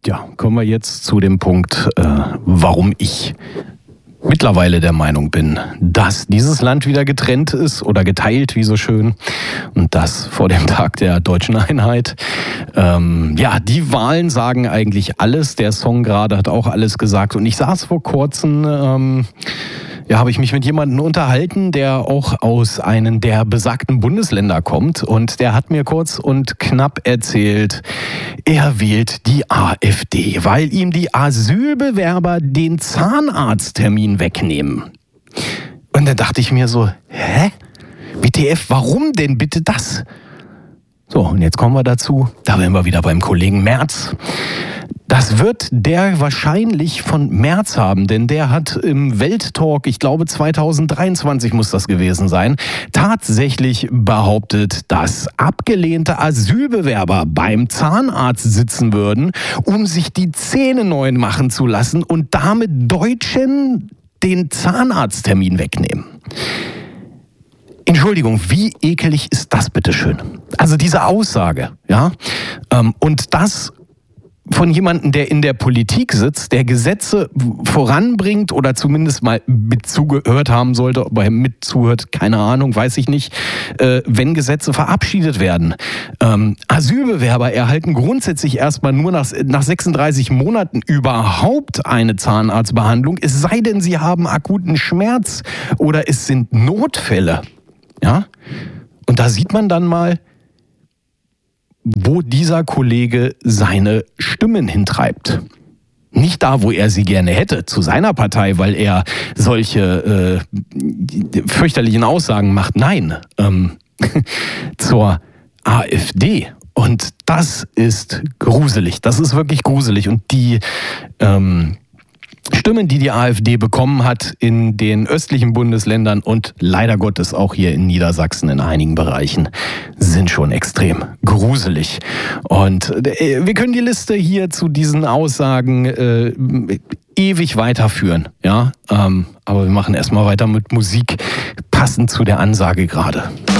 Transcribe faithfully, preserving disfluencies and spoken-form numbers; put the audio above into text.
Ja, kommen wir jetzt zu dem Punkt, äh, warum ich mittlerweile der Meinung bin, dass dieses Land wieder getrennt ist oder geteilt, wie so schön, und das vor dem Tag der deutschen Einheit. Ähm, ja, die Wahlen sagen eigentlich alles. Der Song gerade hat auch alles gesagt. Und ich saß vor kurzem, ähm, ja, habe ich mich mit jemandem unterhalten, der auch aus einem der besagten Bundesländer kommt. Und der hat mir kurz und knapp erzählt, er wählt die AfD, weil ihm die Asylbewerber den Zahnarzttermin wegnehmen. Und dann dachte ich mir so, hä? W T F, warum denn bitte das? So, und jetzt kommen wir dazu, da wären wir wieder beim Kollegen Merz. Das wird der wahrscheinlich von Merz haben, denn der hat im Welttalk, ich glaube zweitausenddreiundzwanzig muss das gewesen sein, tatsächlich behauptet, dass abgelehnte Asylbewerber beim Zahnarzt sitzen würden, um sich die Zähne neu machen zu lassen und damit Deutschen den Zahnarzttermin wegnehmen. Entschuldigung, wie ekelig ist das bitteschön? Also diese Aussage, ja, und das von jemandem, der in der Politik sitzt, der Gesetze voranbringt oder zumindest mal mit zugehört haben sollte, ob er mit zuhört, keine Ahnung, weiß ich nicht, äh, wenn Gesetze verabschiedet werden. Ähm, Asylbewerber erhalten grundsätzlich erstmal nur nach, nach sechsunddreißig Monaten überhaupt eine Zahnarztbehandlung, es sei denn, sie haben akuten Schmerz oder es sind Notfälle. Ja? Und da sieht man dann mal, wo dieser Kollege seine Stimmen hintreibt. Nicht da, wo er sie gerne hätte, zu seiner Partei, weil er solche äh, fürchterlichen Aussagen macht. Nein, ähm, zur AfD. Und das ist gruselig. Das ist wirklich gruselig. Und die ähm, Stimmen, die die AfD bekommen hat in den östlichen Bundesländern und leider Gottes auch hier in Niedersachsen in einigen Bereichen, sind schon extrem gruselig. Und äh, wir können die Liste hier zu diesen Aussagen äh, ewig weiterführen. Ja? Ähm, aber wir machen erstmal weiter mit Musik, passend zu der Ansage gerade.